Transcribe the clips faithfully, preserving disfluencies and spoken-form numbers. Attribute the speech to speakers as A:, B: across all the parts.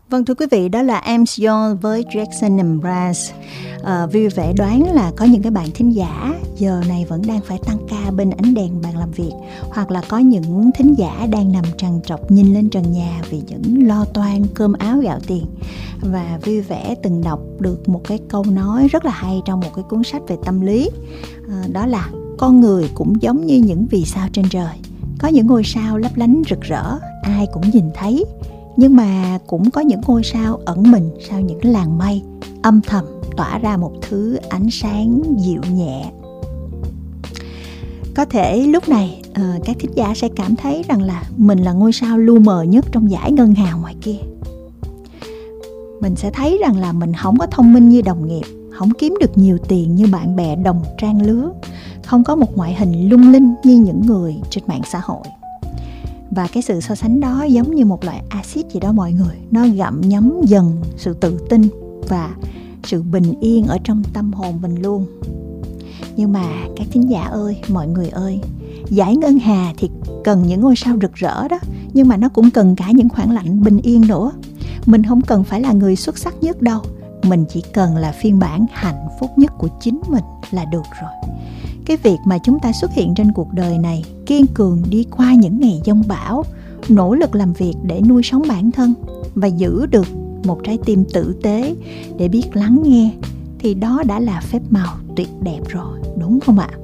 A: Vâng, thưa quý vị, đó là I'm Young với Jackson and Brass. À, vui vẻ đoán là có những cái bạn thính giả giờ này vẫn đang phải tăng ca bên ánh đèn bàn làm việc, hoặc là có những thính giả đang nằm trằn trọc nhìn lên trần nhà vì những lo toan cơm áo gạo tiền. Và vui vẻ từng đọc được một cái câu nói rất là hay trong một cái cuốn sách về tâm lý, à, đó là con người cũng giống như những vì sao trên trời. Có những ngôi sao lấp lánh rực rỡ, ai cũng nhìn thấy. Nhưng mà cũng có những ngôi sao ẩn mình sau những làn mây, âm thầm tỏa ra một thứ ánh sáng dịu nhẹ. Có thể lúc này uh, các thính giả sẽ cảm thấy rằng là mình là ngôi sao lu mờ nhất trong dải ngân hà ngoài kia. Mình sẽ thấy rằng là mình không có thông minh như đồng nghiệp, không kiếm được nhiều tiền như bạn bè đồng trang lứa, không có một ngoại hình lung linh như những người trên mạng xã hội. Và cái sự so sánh đó giống như một loại axit gì đó mọi người. Nó gặm nhấm dần sự tự tin và sự bình yên ở trong tâm hồn mình luôn. Nhưng mà các thính giả ơi, mọi người ơi, dải ngân hà thì cần những ngôi sao rực rỡ đó, nhưng mà nó cũng cần cả những khoảng lặng bình yên nữa. Mình không cần phải là người xuất sắc nhất đâu, mình chỉ cần là phiên bản hạnh phúc nhất của chính mình là được rồi. Cái việc mà chúng ta xuất hiện trên cuộc đời này, kiên cường đi qua những ngày giông bão, nỗ lực làm việc để nuôi sống bản thân và giữ được một trái tim tử tế để biết lắng nghe, thì đó đã là phép màu tuyệt đẹp rồi, đúng không ạ?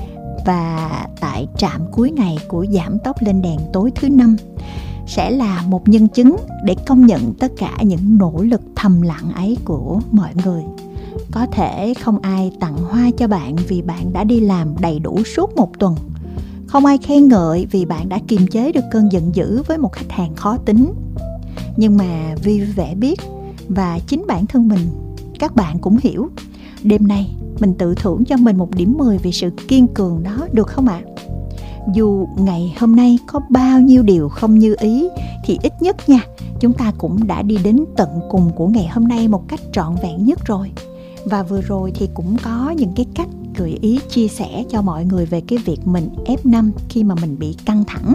A: Và tại trạm cuối ngày của giảm tốc lên đèn tối thứ năm sẽ là một nhân chứng để công nhận tất cả những nỗ lực thầm lặng ấy của mọi người. Có thể không ai tặng hoa cho bạn vì bạn đã đi làm đầy đủ suốt một tuần. Không ai khen ngợi vì bạn đã kiềm chế được cơn giận dữ với một khách hàng khó tính. Nhưng mà vui vẻ biết, và chính bản thân mình, các bạn cũng hiểu, đêm nay mình tự thưởng cho mình một điểm mười vì sự kiên cường đó, được không ạ? Dù ngày hôm nay có bao nhiêu điều không như ý thì ít nhất nha, chúng ta cũng đã đi đến tận cùng của ngày hôm nay một cách trọn vẹn nhất rồi. Và vừa rồi thì cũng có những cái cách gợi ý chia sẻ cho mọi người về cái việc mình ép năm khi mà mình bị căng thẳng.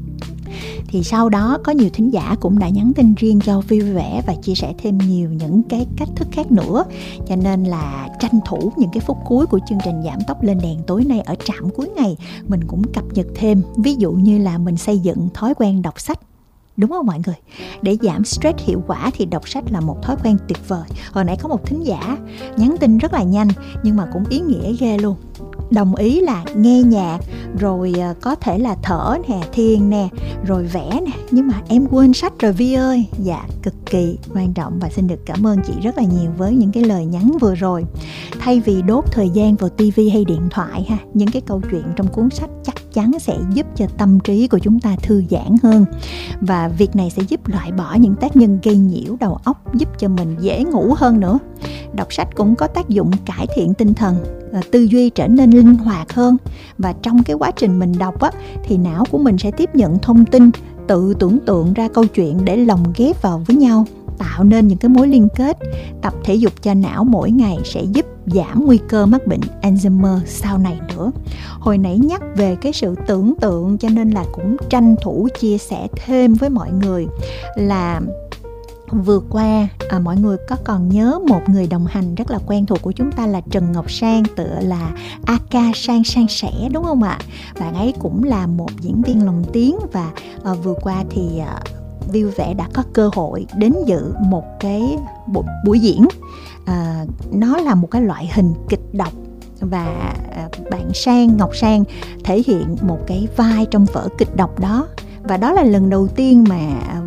A: Thì sau đó có nhiều thính giả cũng đã nhắn tin riêng cho vui vẻ và chia sẻ thêm nhiều những cái cách thức khác nữa. Cho nên là tranh thủ những cái phút cuối của chương trình giảm tốc lên đèn tối nay ở trạm cuối ngày, mình cũng cập nhật thêm. Ví dụ như là mình xây dựng thói quen đọc sách. Đúng không mọi người? Để giảm stress hiệu quả thì đọc sách là một thói quen tuyệt vời. Hồi nãy có một thính giả nhắn tin rất là nhanh nhưng mà cũng ý nghĩa ghê luôn. Đồng ý là nghe nhạc, rồi có thể là thở nè, thiền nè, rồi vẽ nè. Nhưng mà em quên sách rồi Vi ơi. Dạ, cực kỳ quan trọng và xin được cảm ơn chị rất là nhiều với những cái lời nhắn vừa rồi. Thay vì đốt thời gian vào tivi hay điện thoại ha, những cái câu chuyện trong cuốn sách chắc chắn sẽ giúp cho tâm trí của chúng ta thư giãn hơn. Và việc này sẽ giúp loại bỏ những tác nhân gây nhiễu đầu óc, giúp cho mình dễ ngủ hơn nữa. Đọc sách cũng có tác dụng cải thiện tinh thần, tư duy trở nên linh hoạt hơn. Và trong cái quá trình mình đọc á, thì não của mình sẽ tiếp nhận thông tin, tự tưởng tượng ra câu chuyện để lồng ghép vào với nhau, tạo nên những cái mối liên kết. Tập thể dục cho não mỗi ngày sẽ giúp giảm nguy cơ mắc bệnh Alzheimer sau này nữa. Hồi nãy nhắc về cái sự tưởng tượng cho nên là cũng tranh thủ chia sẻ thêm với mọi người là vừa qua à, mọi người có còn nhớ một người đồng hành rất là quen thuộc của chúng ta là Trần Ngọc Sang, tựa là a ca Sang Sang Sẻ, đúng không ạ? Bạn ấy cũng là một diễn viên lồng tiếng và à, vừa qua thì à, vui vẻ đã có cơ hội đến dự một cái buổi, buổi diễn. À, nó là một cái loại hình kịch độc và à, bạn Sang, Ngọc Sang thể hiện một cái vai trong vở kịch độc đó. Và đó là lần đầu tiên mà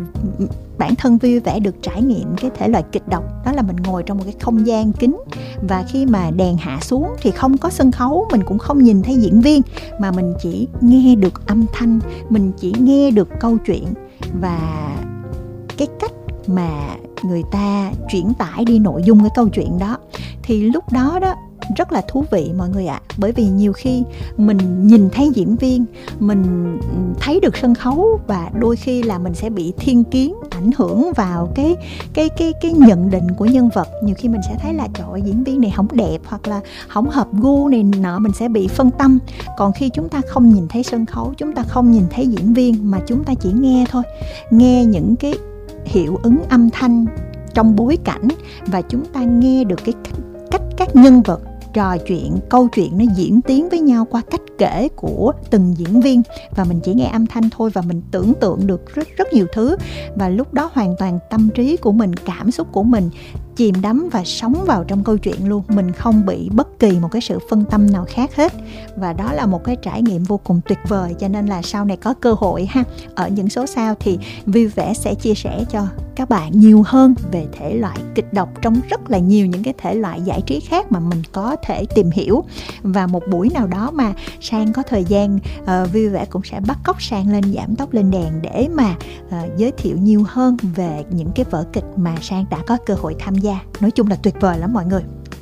A: bản thân vui vẻ được trải nghiệm cái thể loại kịch độc. Đó là mình ngồi trong một cái không gian kín, và khi mà đèn hạ xuống thì không có sân khấu, mình cũng không nhìn thấy diễn viên, mà mình chỉ nghe được âm thanh, mình chỉ nghe được câu chuyện. Và cái cách mà người ta chuyển tải đi nội dung cái câu chuyện đó thì lúc đó đó rất là thú vị mọi người ạ. À. Bởi vì nhiều khi mình nhìn thấy diễn viên, mình thấy được sân khấu, và đôi khi là mình sẽ bị thiên kiến ảnh hưởng vào cái cái cái cái nhận định của nhân vật. Nhiều khi mình sẽ thấy là trời ơi, diễn viên này không đẹp hoặc là không hợp gu này nọ, mình sẽ bị phân tâm. Còn khi chúng ta không nhìn thấy sân khấu, chúng ta không nhìn thấy diễn viên mà chúng ta chỉ nghe thôi, nghe những cái hiệu ứng âm thanh trong bối cảnh, và chúng ta nghe được cái cách, cách các nhân vật trò chuyện, câu chuyện nó diễn tiến với nhau qua cách kể của từng diễn viên, và mình chỉ nghe âm thanh thôi và mình tưởng tượng được rất rất nhiều thứ, và lúc đó hoàn toàn tâm trí của mình, cảm xúc của mình chìm đắm và sống vào trong câu chuyện luôn. Mình không bị bất kỳ một cái sự phân tâm nào khác hết, và đó là một cái trải nghiệm vô cùng tuyệt vời. Cho nên là sau này có cơ hội ha, ở những số sau thì Vui Vẻ sẽ chia sẻ cho các bạn nhiều hơn về thể loại kịch độc trong rất là nhiều những cái thể loại giải trí khác mà mình có thể tìm hiểu. Và một buổi nào đó mà Sang có thời gian, uh, Vui Vẻ cũng sẽ bắt cóc Sang lên Giảm Tốc Lên Đèn để mà uh, giới thiệu nhiều hơn về những cái vở kịch mà Sang đã có cơ hội tham gia. Nói chung là tuyệt vời lắm mọi người.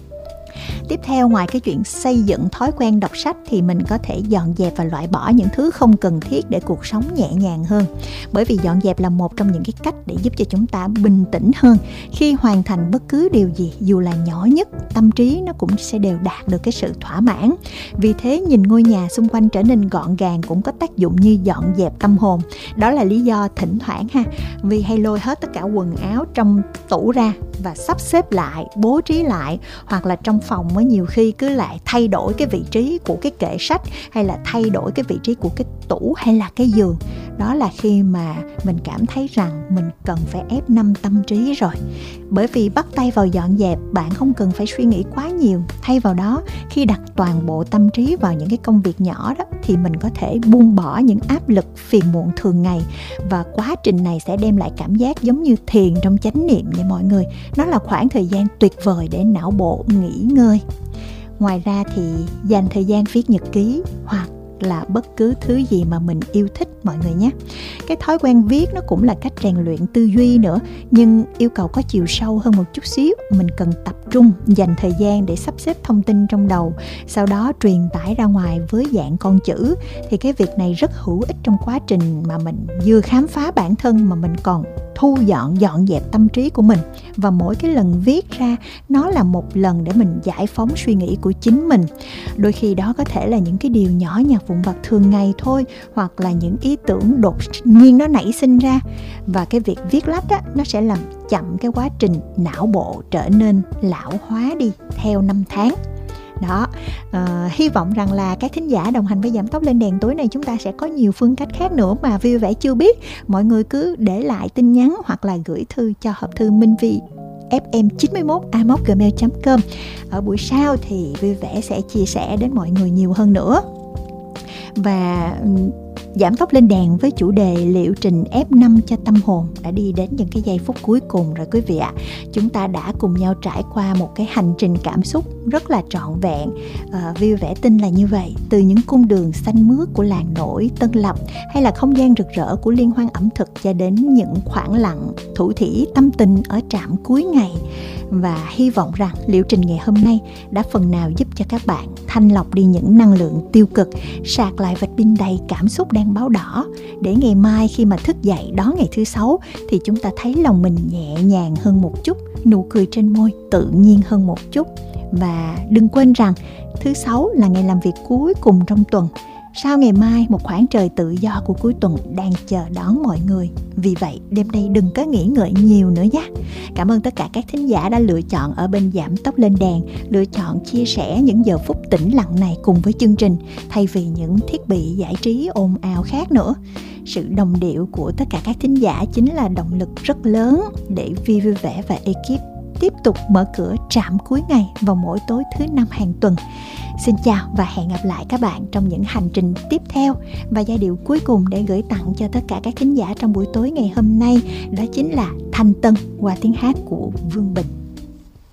A: Tiếp theo, ngoài cái chuyện xây dựng thói quen đọc sách thì mình có thể dọn dẹp và loại bỏ những thứ không cần thiết để cuộc sống nhẹ nhàng hơn. Bởi vì dọn dẹp là một trong những cái cách để giúp cho chúng ta bình tĩnh hơn. Khi hoàn thành bất cứ điều gì, dù là nhỏ nhất, tâm trí nó cũng sẽ đều đạt được cái sự thỏa mãn. Vì thế nhìn ngôi nhà xung quanh trở nên gọn gàng cũng có tác dụng như dọn dẹp tâm hồn. Đó là lý do thỉnh thoảng ha, vì hay lôi hết tất cả quần áo trong tủ ra và sắp xếp lại, bố trí lại, hoặc là trong phòng mới nhiều khi cứ lại thay đổi cái vị trí của cái kệ sách, hay là thay đổi cái vị trí của cái tủ hay là cái giường. Đó là khi mà mình cảm thấy rằng mình cần phải ép năm tâm trí rồi. Bởi vì bắt tay vào dọn dẹp, bạn không cần phải suy nghĩ quá nhiều. Thay vào đó, khi đặt toàn bộ tâm trí vào những cái công việc nhỏ đó, thì mình có thể buông bỏ những áp lực phiền muộn thường ngày. Và quá trình này sẽ đem lại cảm giác giống như thiền trong chánh niệm vậy mọi người. Nó là khoảng thời gian tuyệt vời để não bộ nghỉ ngơi. Ngoài ra thì dành thời gian viết nhật ký hoặc là bất cứ thứ gì mà mình yêu thích mọi người nhé. Cái thói quen viết nó cũng là cách rèn luyện tư duy nữa, nhưng yêu cầu có chiều sâu hơn một chút xíu. Mình cần tập trung, dành thời gian để sắp xếp thông tin trong đầu, sau đó truyền tải ra ngoài với dạng con chữ. Thì cái việc này rất hữu ích trong quá trình mà mình vừa khám phá bản thân mà mình còn thu dọn, dọn dẹp tâm trí của mình. Và mỗi cái lần viết ra, nó là một lần để mình giải phóng suy nghĩ của chính mình. Đôi khi đó có thể là những cái điều nhỏ nhặt vụn vặt thường ngày thôi, hoặc là những ý tưởng đột nhiên nó nảy sinh ra. Và cái việc viết lách á, nó sẽ làm chậm cái quá trình não bộ trở nên lão hóa đi theo năm tháng. Đó, uh, hy vọng rằng là các thính giả đồng hành với Giảm Tốc Lên Đèn tối nay chúng ta sẽ có nhiều phương cách khác nữa mà Vui Vẻ chưa biết. Mọi người cứ để lại tin nhắn hoặc là gửi thư cho hộp thư Minh Vi ép em chín mốt a còng gmail chấm com. Ở buổi sau thì Vui Vẻ sẽ chia sẻ đến mọi người nhiều hơn nữa. Và Giảm Tốc Lên Đèn với chủ đề liệu trình ép năm cho tâm hồn đã đi đến những cái giây phút cuối cùng rồi quý vị ạ. Chúng ta đã cùng nhau trải qua một cái hành trình cảm xúc rất là trọn vẹn. à, Vui Vẻ tin là như vậy. Từ những cung đường xanh mướt của làng nổi Tân Lập, hay là không gian rực rỡ của liên hoan ẩm thực, cho đến những khoảng lặng thủ thỉ tâm tình ở trạm cuối ngày. Và hy vọng rằng liệu trình ngày hôm nay đã phần nào giúp cho các bạn thanh lọc đi những năng lượng tiêu cực, sạc lại vạch pin đầy cảm xúc đang báo đỏ, để ngày mai khi mà thức dậy đón ngày thứ sáu thì chúng ta thấy lòng mình nhẹ nhàng hơn một chút, nụ cười trên môi tự nhiên hơn một chút. Và đừng quên rằng thứ sáu là ngày làm việc cuối cùng trong tuần. Sau ngày mai, một khoảng trời tự do của cuối tuần đang chờ đón mọi người. Vì vậy, đêm nay đừng có nghĩ ngợi nhiều nữa nhé. Cảm ơn tất cả các thính giả đã lựa chọn ở bên Giảm Tốc Lên Đèn, lựa chọn chia sẻ những giờ phút tĩnh lặng này cùng với chương trình, thay vì những thiết bị giải trí ồn ào khác nữa. Sự đồng điệu của tất cả các thính giả chính là động lực rất lớn để Vi Vui Vẻ và ekip tiếp tục mở cửa trạm cuối ngày vào mỗi tối thứ năm hàng tuần. Xin chào và hẹn gặp lại các bạn trong những hành trình tiếp theo. Và giai điệu cuối cùng để gửi tặng cho tất cả các thính giả trong buổi tối ngày hôm nay đó chính là Thanh Tân qua tiếng hát của Vương Bình.